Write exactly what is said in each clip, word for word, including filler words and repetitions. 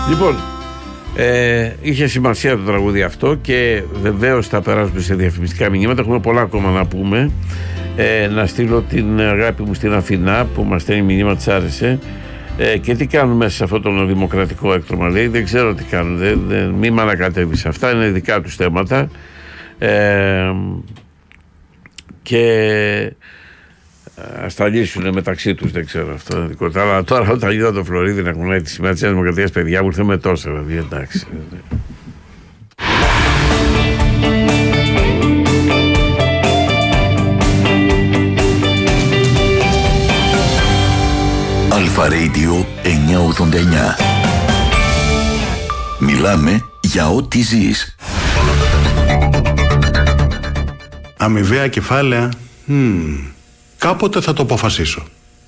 Λοιπόν, ε, είχε σημασία το τραγούδι αυτό και βεβαίως θα περάσουμε σε διαφημιστικά μηνύματα. Έχουμε πολλά ακόμα να πούμε. Ε, να στείλω την αγάπη μου στην Αθηνά που μας στέλνει μηνύμα, της άρεσε. Ε, και τι κάνουν μέσα σε αυτό το δημοκρατικό έκτρωμα, λέει. Δεν ξέρω τι κάνουν. Δεν, δεν, μη με ανακατεύεις. Αυτά είναι δικά τους θέματα. Ε, και ας τα λύσουν μεταξύ τους, δεν ξέρω αυτό. Είναι δικό. Αλλά τώρα όταν είδα το Φλωρίδη να κουνάει τη σημαία της Δημοκρατίας, παιδιά μου, ήρθε με τόσα, δηλαδή, εντάξει. Αλφα Radio εννιακόσια ογδόντα εννιά. Μιλάμε για ό,τι ζεις. Αμοιβαία κεφάλαια. Hmm. Κάποτε θα το αποφασίσω.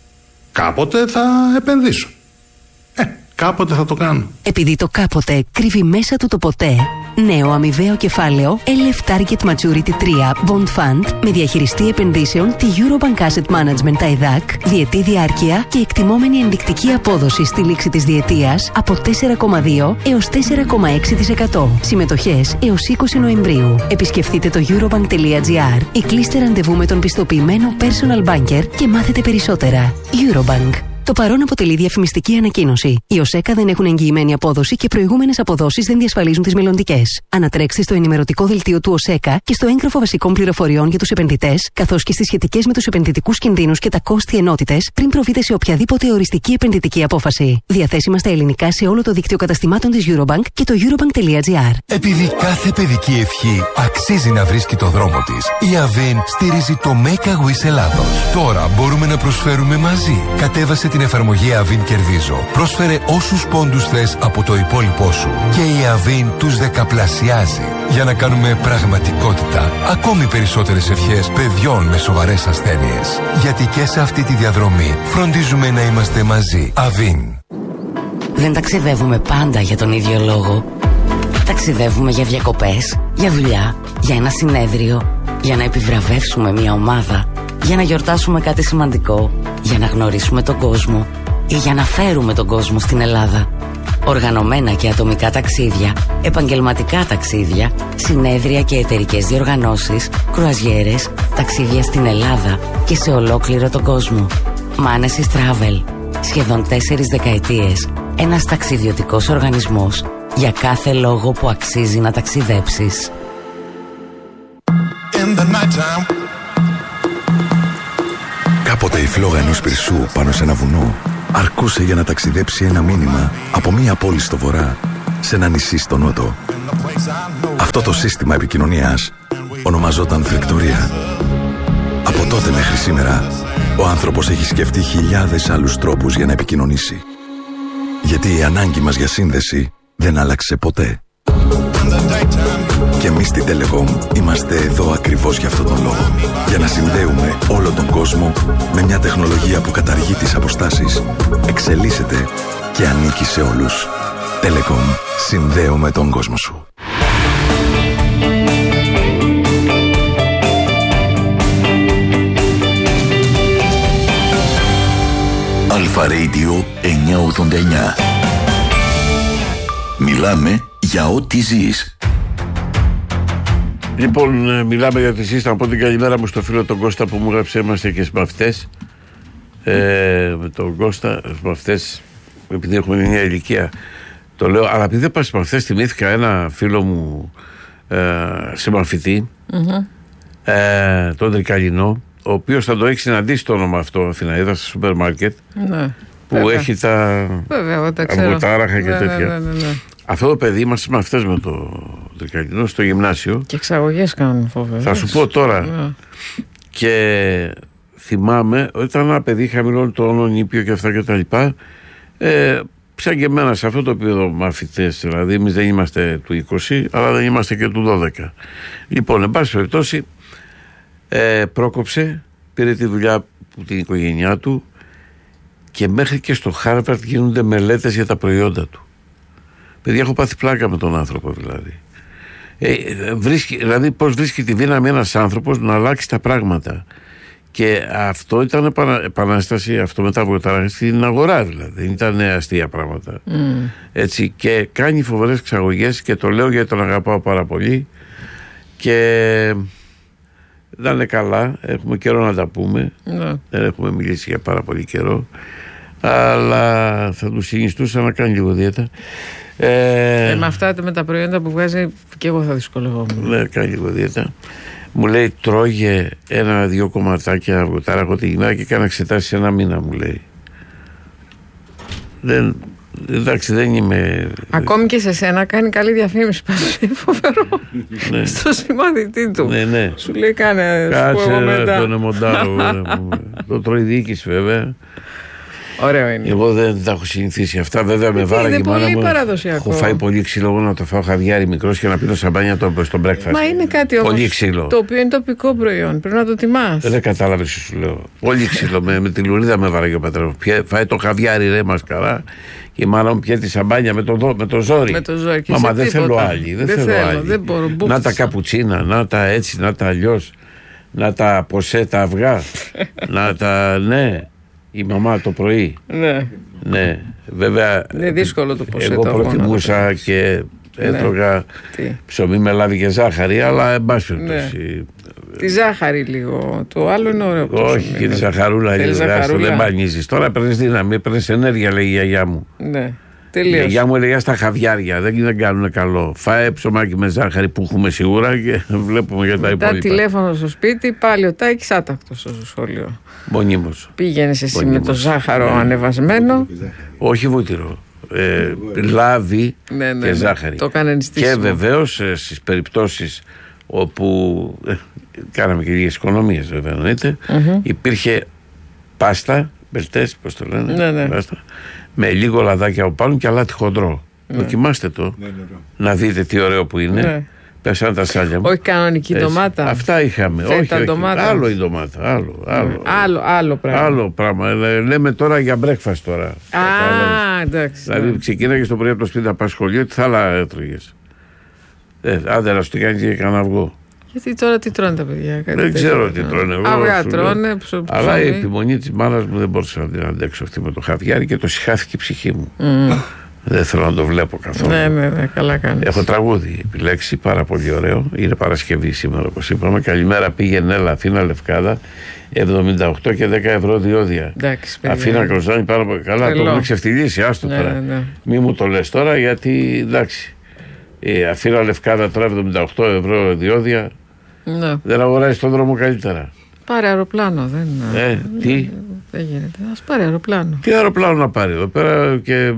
Κάποτε θα επενδύσω. Ε, κάποτε θα το κάνω. Επειδή το κάποτε κρύβει μέσα του το ποτέ, νέο αμοιβαίο κεφάλαιο ελ εφ Target Maturity τρία Bond Fund με διαχειριστή επενδύσεων τη Eurobank Asset Management τα ΕΔΑΚ, διετή διάρκεια και εκτιμόμενη ενδεικτική απόδοση στη λήξη της διετίας από τέσσερα κόμμα δύο έως τέσσερα κόμμα έξι τοις εκατό. Συμμετοχές έως είκοσι Νοεμβρίου. Επισκεφτείτε το eurobank.gr ή κλείστε ραντεβού με τον πιστοποιημένο personal banker και μάθετε περισσότερα. Eurobank. Το παρόν αποτελεί διαφημιστική ανακοίνωση. Οι ΟΣΕΚΑ δεν έχουν εγγυημένη απόδοση και προηγούμενες αποδόσεις δεν διασφαλίζουν τις μελλοντικές. Ανατρέξτε στο ενημερωτικό δελτίο του ΟΣΕΚΑ και στο έγγραφο βασικών πληροφοριών για τους επενδυτές, καθώς και στις σχετικές με τους επενδυτικούς κινδύνους και τα κόστη ενότητες, πριν προβείτε σε οποιαδήποτε οριστική επενδυτική απόφαση. Διαθέσιμα στα ελληνικά σε όλο το δίκτυο καταστημάτων της Eurobank και το eurobank.gr. Επειδή κάθε παιδική ευχή αξίζει να βρίσκει το δρόμο της, η Avin στηρίζει το Make a Wish Ελλάδος. Τώρα μπορούμε να προσφέρουμε μαζί. Κατέβασε την εφαρμογή Avin Κερδίζω. Πρόσφερε όσους πόντους θες από το υπόλοιπό σου και η Avin τους δεκαπλασιάζει για να κάνουμε πραγματικότητα ακόμη περισσότερες ευχές παιδιών με σοβαρές ασθένειες. Γιατί και σε αυτή τη διαδρομή φροντίζουμε να είμαστε μαζί. Avin. Δεν ταξιδεύουμε πάντα για τον ίδιο λόγο. Ταξιδεύουμε για διακοπές, για δουλειά, για ένα συνέδριο, για να επιβραβεύσουμε μια ομάδα, για να γιορτάσουμε κάτι σημαντικό, για να γνωρίσουμε τον κόσμο ή για να φέρουμε τον κόσμο στην Ελλάδα. Οργανωμένα και ατομικά ταξίδια, επαγγελματικά ταξίδια, συνέδρια και εταιρικές διοργανώσεις, κρουαζιέρες, ταξίδια στην Ελλάδα και σε ολόκληρο τον κόσμο. Manesis Travel. Σχεδόν τέσσερις δεκαετίες. Ένας ταξιδιωτικός οργανισμός για κάθε λόγο που αξίζει να ταξιδέψεις. Κάποτε η φλόγα ενός πυρσού πάνω σε ένα βουνό αρκούσε για να ταξιδέψει ένα μήνυμα από μία πόλη στο βορρά σε ένα νησί στο νότο. Αυτό το σύστημα επικοινωνίας ονομαζόταν φρεκτορία. Από τότε μέχρι σήμερα ο άνθρωπος έχει σκεφτεί χιλιάδες άλλους τρόπους για να επικοινωνήσει. Γιατί η ανάγκη μας για σύνδεση δεν άλλαξε ποτέ. Και εμείς στην Telecom είμαστε εδώ ακριβώς για αυτόν τον λόγο. Για να συνδέουμε όλο τον κόσμο με μια τεχνολογία που καταργεί τις αποστάσεις, εξελίσσεται και ανήκει σε όλους. Telecom. Συνδέουμε τον κόσμο σου. Αλφα Radio εννιακόσια ογδόντα εννιά. Μιλάμε για ό,τι ζεις. Λοιπόν, μιλάμε για τη σύστα. Να πω την καλημέρα μου στο φίλο τον Κώστα που μου έγραψε. Είμαστε και σπαυτές. Ε, με τον Κώστα, σπαυτές, επειδή έχουμε μια ηλικία, το λέω. Αλλά επειδή δεν πάω σπαυτές, θυμήθηκα ένα φίλο μου ε, συμμαθητή, mm-hmm. ε, τον Τρικαλινό, ο οποίος θα το έχει συναντήσει το όνομα αυτό, Αθηναίδα, στο σούπερ μάρκετ, ναι, που βέβαια. Έχει τα αυγοτάραχα και τέτοια. Ναι, ναι, ναι. Αυτό το παιδί είμαστε μαθητές με το Τρικαλινό στο γυμνάσιο. Και εξαγωγές κάνουν φοβερές. Θα σου πω τώρα. Yeah. Και θυμάμαι ότι ήταν ένα παιδί χαμηλών τόνων, ήπιο και αυτά και τα λοιπά. Ε, σαν και εμένα σε αυτό το επίπεδο μαθητές. Δηλαδή εμείς δεν είμαστε του είκοσι, αλλά δεν είμαστε και του δώδεκα. Λοιπόν, εν πάση περιπτώσει, ε, πρόκοψε, πήρε τη δουλειά από την οικογένειά του και μέχρι και στο Χάρβαρντ γίνονται μελέτες για τα προϊόντα του. Παιδιά, έχω πάθει πλάκα με τον άνθρωπο δηλαδή. Ε, βρίσκει, δηλαδή πώς βρίσκει τη δύναμη ένας άνθρωπος να αλλάξει τα πράγματα. Και αυτό ήταν επανα, επανάσταση, αυτό μετά από τα στην αγορά δηλαδή. Δεν ήταν αστεία πράγματα. Mm. Έτσι, και κάνει φοβερές εξαγωγές και το λέω γιατί τον αγαπάω πάρα πολύ. Και δεν είναι καλά. Έχουμε καιρό να τα πούμε. Mm. Δεν έχουμε μιλήσει για πάρα πολύ καιρό. Αλλά θα του συνιστούσα να κάνει λίγο δίαιτα. Ε, ε, με αυτά με τα προϊόντα που βγάζει και εγώ θα δυσκολευόμουν. Ναι, κάνει λίγο δίαιτα. Μου λέει τρώγε ένα-δύο κομματάκια αυγοτάραχο τη γυναίκα και κάνα εξετάσει ένα μήνα, μου λέει. Δεν, εντάξει, δεν είμαι... Ακόμη και σε σένα κάνει καλή διαφήμιση. Πας φοβερό. Ναι. Στο συμμαθητή του. Ναι, ναι. Σου λέει κάνε. Κάτσε τον εμοντάρο. Το τρώει διοίκηση βέβαια. Ωραίο είναι. Εγώ δεν τα έχω συνηθίσει αυτά. Βέβαια με βάραγε η μάνα μου. Έχω φάει πολύ ξύλο να το φάω χαβιάρι μικρός και να πίνω σαμπάνια στο breakfast. Μα είναι κάτι όμως πολύ ξύλο. Το οποίο είναι τοπικό προϊόν. Πρέπει να το τιμάς. Δεν κατάλαβες τι σου λέω. Πολύ ξύλο. με, με τη λουρίδα με βάραγε ο πατέρα. Φάει το χαβιάρι ρε μασκαρά. Και η μάνα μου πιέζει σαμπάνια με το, με το ζόρι. Με το ζόρι. Μα δεν θέλω άλλη. Δεν, δεν θέλω, θέλω άλλη. Δεν μπορώ, να τα καπουτσίνα, να τα έτσι, να τα αλλιώς. Να τα ποσέ τα αυγά. Να τα ναι. Η μαμά το πρωί. Ναι. Ναι. Βέβαια. Είναι δύσκολο το ποσέ. Εγώ προτιμούσα και έτρωγα ναι. ψωμί με λάδι και ζάχαρη, αλλά εν πάση περιπτώσει. Ναι. Τη ζάχαρη λίγο. Το άλλο είναι ωραίο. Όχι, και τη ζαχαρούλα. Δεν μπανίζει. Τώρα παίρνει δύναμη, παίρνει ενέργεια, λέει η γιαγιά μου. Ναι. Η γιαγιά μου έλεγε στα χαβιάρια, δεν, δεν κάνουν καλό. Φάε ψωμάκι με ζάχαρη που έχουμε σίγουρα και βλέπουμε για τα υπόλοιπα. Τα τηλέφωνο στο σπίτι, πάλι ο Τάκης άτακτος στο σχολείο. Μονίμως. Πήγαινες εσύ Μονίμως. Με το ζάχαρο ναι. ανεβασμένο. Όχι βούτυρο. Ε, λάδι ναι, ναι, και ζάχαρη. Το και βεβαίως ε, στις περιπτώσεις όπου ε, κάναμε και λίγες οικονομίες βέβαια εννοείται, mm-hmm. υπήρχε πάστα, μπελτές, πώς το λένε, ναι, ναι. πάστα, με λίγο λαδάκι από πάνω και αλάτι χοντρό. Ναι. Δοκιμάστε το, ναι, ναι, ναι. να δείτε τι ωραίο που είναι. Ναι. Πέσανε τα σάλια μου. Όχι κανονική έτσι. Ντομάτα. Αυτά είχαμε. Φέτα, όχι, όχι. ντομάτα. Άλλο η ντομάτα. Άλλο, άλλο. άλλο, άλλο πράγμα. Άλλο πράγμα. Λέμε τώρα για breakfast τώρα. Α, εντάξει. Δηλαδή ναι. ξεκίναγες το πρωί από το σπίτι να πας σχολείο, τι θα άλλα έτρωγες. Ε, άντε να σου τι κάνεις για κανένα αυγό. Γιατί τώρα τι τρώνε τα παιδιά. Κάτι δεν ξέρω τι τρώνε. Αυγά τρώνε. Ψω, αλλά η επιμονή της μάνας μου δεν μπορούσα να την αντέξω αυτή με το χαβιάρι και το συχάθηκε η ψυχή μου. Mm. Δεν θέλω να το βλέπω καθόλου. Ναι, ναι, ναι, καλά κάνεις. Έχω τραγούδι επιλέξει, πάρα πολύ ωραίο. Είναι Παρασκευή σήμερα, όπως είπαμε. Καλημέρα, πήγαινε, έλα, Αθήνα Λευκάδα. εβδομήντα οκτώ και δέκα ευρώ διόδια. Εντάξει, Αθήνα Κροζάνη, πάρα πολύ καλά. Τρελό. Το έχουμε ξεφτυλίσει, άστο ναι, τώρα. Ναι, ναι. Μη μου το λες τώρα, γιατί εντάξει. Η Αθήνα Λευκάδα τώρα εβδομήντα οκτώ ευρώ διόδια. Ναι. Δεν αγοράζει τον δρόμο καλύτερα. Πάρε αεροπλάνο, δεν είναι. Ε, τι. Δεν γίνεται. Ας πάρει αεροπλάνο. Τι αεροπλάνο να πάρει εδώ πέρα και.